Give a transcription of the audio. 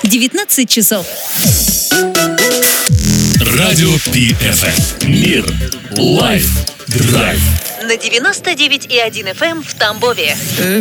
19 часов. Радио PFM. Мир. Лайф. Драйв. На 99,1 FM в Тамбове.